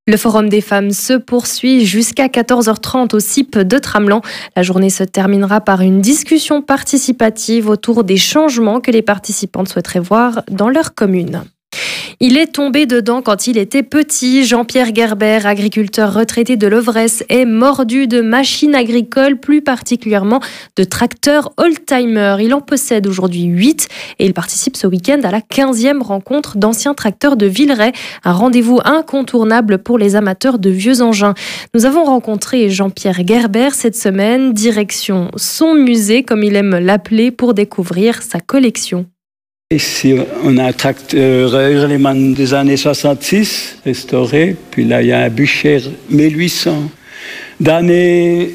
Le Forum des femmes se poursuit jusqu'à 14h30 au CIP de Tramelan. La journée se terminera par une discussion participative autour des changements que les participantes souhaiteraient voir dans leur commune. Il est tombé dedans quand il était petit. Jean-Pierre Gerber, agriculteur retraité de Lovresse, est mordu de machines agricoles, plus particulièrement de tracteurs oldtimer. Il en possède aujourd'hui 8 et il participe ce week-end à la 15e rencontre d'anciens tracteurs de Villeray. Un rendez-vous incontournable pour les amateurs de vieux engins. Nous avons rencontré Jean-Pierre Gerber cette semaine, direction son musée, comme il aime l'appeler, pour découvrir sa collection. Ici, on a un tracteur Hurleman des années 66, restauré. Puis là, il y a un Bucher 1800 d'année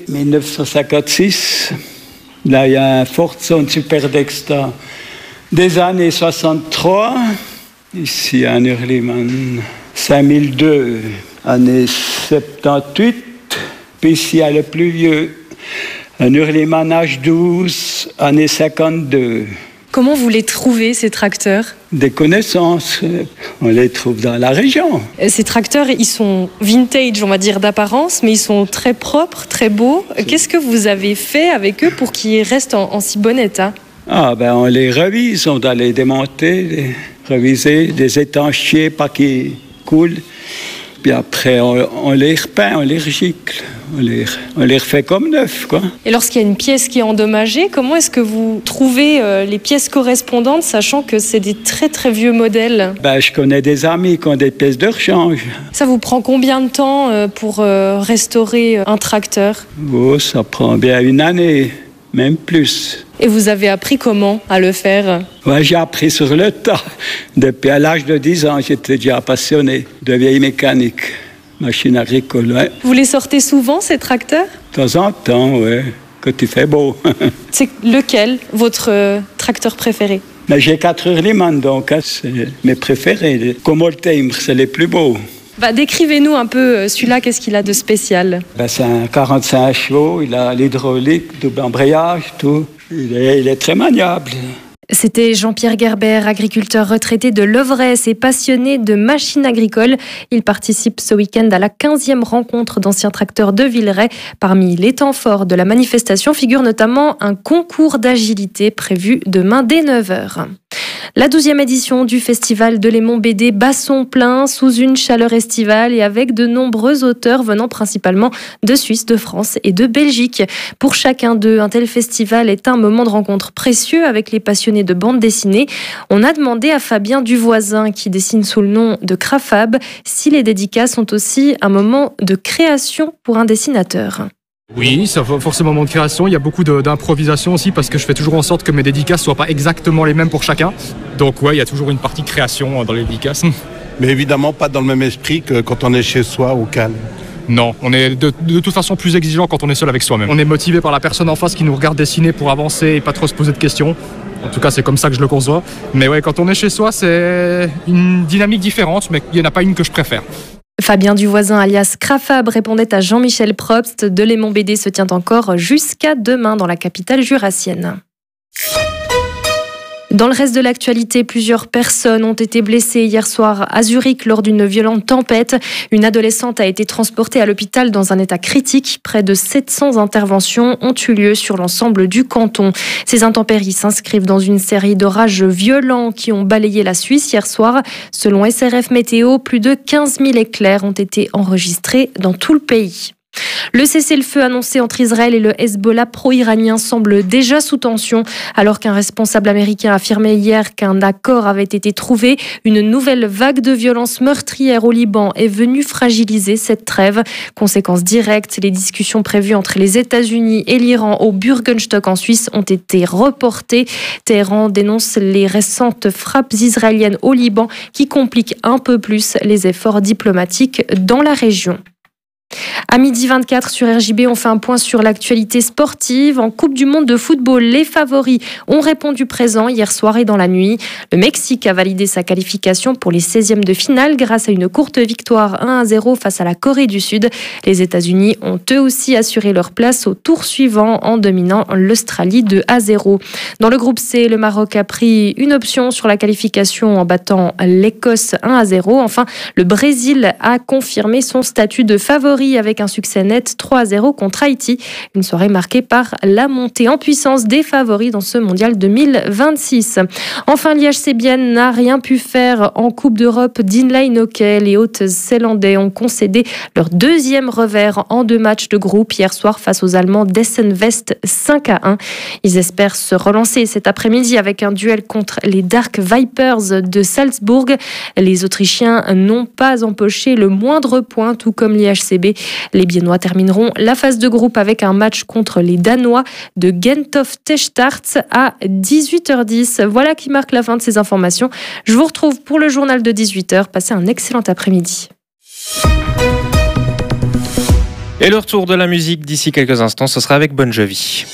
1956. Là, il y a un Fordson Super Dexter des années 63. Ici, un Hurleman 5002, année 78. Puis ici, il y a le plus vieux, un Hurleman H12, année 52. Comment vous les trouvez, ces tracteurs ? Des connaissances, on les trouve dans la région. Ces tracteurs, ils sont vintage, on va dire, d'apparence, mais ils sont très propres, très beaux. Qu'est-ce que vous avez fait avec eux pour qu'ils restent en si bon état ? On les revise, on doit les démonter, les reviser, les étancher, pas qu'ils coulent. Puis après, on les repeint, on les recycle, on les refait comme neufs, quoi. Et lorsqu'il y a une pièce qui est endommagée, comment est-ce que vous trouvez les pièces correspondantes, sachant que c'est des très très vieux modèles ? Je connais des amis qui ont des pièces de rechange. Ça vous prend combien de temps pour restaurer un tracteur ? Ça prend bien une année, même plus. Et vous avez appris comment à le faire ? J'ai appris sur le tas. Depuis à l'âge de 10 ans, j'étais déjà passionné de vieille mécanique, machine agricole. Ouais. Vous les sortez souvent, ces tracteurs ? De temps en temps, oui, quand il fait beau. C'est lequel, votre tracteur préféré ? J'ai 4 Hurleman, donc c'est mes préférés. Comme oldtimer, c'est les plus beaux. Décrivez-nous un peu celui-là, qu'est-ce qu'il a de spécial ? C'est un 45 chevaux, il a l'hydraulique, double embrayage, tout. Il est très maniable. C'était Jean-Pierre Gerber, agriculteur retraité de Lovresse et passionné de machines agricoles. Il participe ce week-end à la 15e rencontre d'anciens tracteurs de Villeray. Parmi les temps forts de la manifestation figure notamment un concours d'agilité prévu demain dès 9h. La 12e édition du festival de Léman BD bat son plein sous une chaleur estivale et avec de nombreux auteurs venant principalement de Suisse, de France et de Belgique. Pour chacun d'eux, un tel festival est un moment de rencontre précieux avec les passionnés de bande dessinée. On a demandé à Fabien Duvoisin, qui dessine sous le nom de Crafab, si les dédicaces sont aussi un moment de création pour un dessinateur. Oui, c'est forcément un moment de création. Il y a beaucoup d'improvisation aussi parce que je fais toujours en sorte que mes dédicaces ne soient pas exactement les mêmes pour chacun. Donc il y a toujours une partie création dans les dédicaces. Mais évidemment pas dans le même esprit que quand on est chez soi au calme. Non, on est de toute façon plus exigeant quand on est seul avec soi-même. On est motivé par la personne en face qui nous regarde dessiner pour avancer et pas trop se poser de questions. En tout cas, c'est comme ça que je le conçois. Mais quand on est chez soi, c'est une dynamique différente, mais il n'y en a pas une que je préfère. Fabien Duvoisin alias Crafab répondait à Jean-Michel Probst. De Léman BD se tient encore jusqu'à demain dans la capitale jurassienne. Dans le reste de l'actualité, plusieurs personnes ont été blessées hier soir à Zurich lors d'une violente tempête. Une adolescente a été transportée à l'hôpital dans un état critique. Près de 700 interventions ont eu lieu sur l'ensemble du canton. Ces intempéries s'inscrivent dans une série d'orages violents qui ont balayé la Suisse hier soir. Selon SRF Météo, plus de 15 000 éclairs ont été enregistrés dans tout le pays. Le cessez-le-feu annoncé entre Israël et le Hezbollah pro-iranien semble déjà sous tension. Alors qu'un responsable américain affirmait hier qu'un accord avait été trouvé, une nouvelle vague de violences meurtrières au Liban est venue fragiliser cette trêve. Conséquence directe, les discussions prévues entre les États-Unis et l'Iran au Bürgenstock en Suisse ont été reportées. Téhéran dénonce les récentes frappes israéliennes au Liban qui compliquent un peu plus les efforts diplomatiques dans la région. À 12h24 sur RJB, on fait un point sur l'actualité sportive. En Coupe du Monde de football, les favoris ont répondu présent hier soir et dans la nuit. Le Mexique a validé sa qualification pour les 16e de finale grâce à une courte victoire 1-0 face à la Corée du Sud. Les États-Unis ont eux aussi assuré leur place au tour suivant en dominant l'Australie 2-0. Dans le groupe C, le Maroc a pris une option sur la qualification en battant l'Écosse 1-0. Enfin, le Brésil a confirmé son statut de favori avec un succès net 3-0 contre Haïti. Une soirée marquée par la montée en puissance des favoris dans ce mondial 2026. Enfin, l'IHC Bienne n'a rien pu faire en Coupe d'Europe d'inline hockey. Les Hautes-Zélandais ont concédé leur deuxième revers en 2 matchs de groupe hier soir face aux Allemands d'Essen-West 5-1. Ils espèrent se relancer cet après-midi avec un duel contre les Dark Vipers de Salzbourg. Les Autrichiens n'ont pas empoché le moindre point, tout comme l'IHCB. Les Biennois termineront la phase de groupe avec un match contre les Danois de Gentofte-Start à 18h10. Voilà qui marque la fin de ces informations. Je vous retrouve pour le journal de 18h. Passez un excellent après-midi. Et le retour de la musique d'ici quelques instants, ce sera avec Bon Jovi.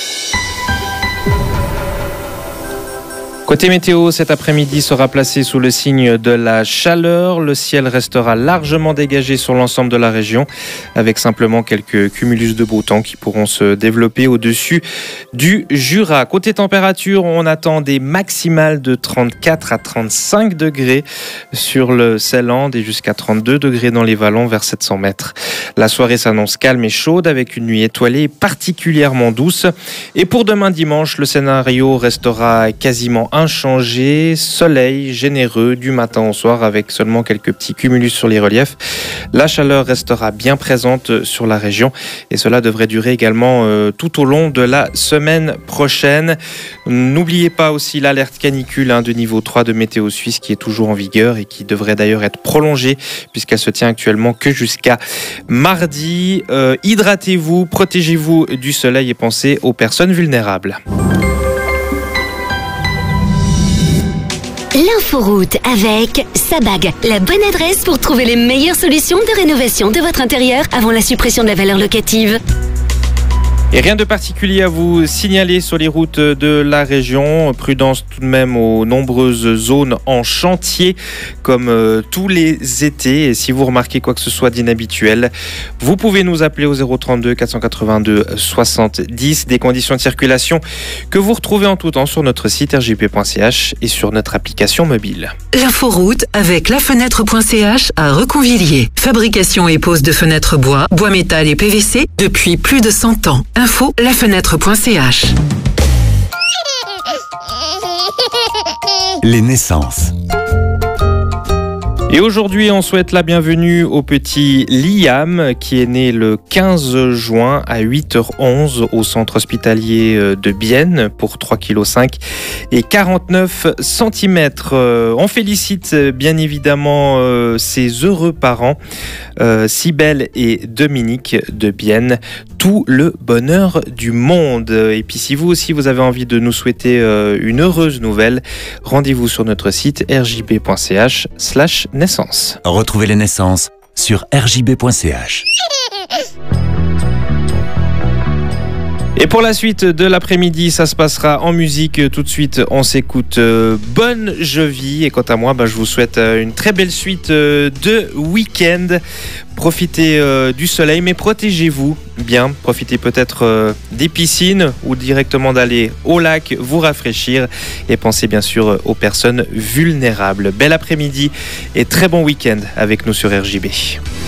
Côté météo, cet après-midi sera placé sous le signe de la chaleur. Le ciel restera largement dégagé sur l'ensemble de la région, avec simplement quelques cumulus de beau temps qui pourront se développer au-dessus du Jura. Côté température, on attend des maximales de 34 à 35 degrés sur le Ceyland et jusqu'à 32 degrés dans les vallons vers 700 mètres. La soirée s'annonce calme et chaude avec une nuit étoilée particulièrement douce. Et pour demain dimanche, le scénario restera quasiment inchangé, soleil généreux du matin au soir avec seulement quelques petits cumulus sur les reliefs. La chaleur restera bien présente sur la région et cela devrait durer également tout au long de la semaine prochaine. N'oubliez pas aussi l'alerte canicule de niveau 3 de Météo Suisse qui est toujours en vigueur et qui devrait d'ailleurs être prolongée puisqu'elle se tient actuellement que jusqu'à mardi. Hydratez-vous, protégez-vous du soleil et pensez aux personnes vulnérables. L'inforoute avec Sabag, la bonne adresse pour trouver les meilleures solutions de rénovation de votre intérieur avant la suppression de la valeur locative. Et rien de particulier à vous signaler sur les routes de la région. Prudence tout de même aux nombreuses zones en chantier comme tous les étés. Et si vous remarquez quoi que ce soit d'inhabituel, vous pouvez nous appeler au 032 482 70. Des conditions de circulation que vous retrouvez en tout temps sur notre site rjp.ch et sur notre application mobile. L'inforoute avec lafenêtre.ch à Reconvilier. Fabrication et pose de fenêtres bois, bois métal et PVC depuis plus de 100 ans. Info lafenêtre.ch. Les naissances. Et aujourd'hui, on souhaite la bienvenue au petit Liam qui est né le 15 juin à 8h11 au centre hospitalier de Bienne pour 3,5 kg et 49 cm. On félicite bien évidemment ses heureux parents, Cybèle et Dominique de Bienne. Tout le bonheur du monde. Et puis si vous aussi vous avez envie de nous souhaiter une heureuse nouvelle, rendez-vous sur notre site rjb.ch/naissance. Retrouvez les naissances sur rjb.ch. Et pour la suite de l'après-midi, ça se passera en musique. Tout de suite, on s'écoute Bon Jovi. Et quant à moi, je vous souhaite une très belle suite de week-end. Profitez du soleil, mais protégez-vous bien. Profitez peut-être des piscines ou directement d'aller au lac vous rafraîchir. Et pensez bien sûr aux personnes vulnérables. Bel après-midi et très bon week-end avec nous sur RJB.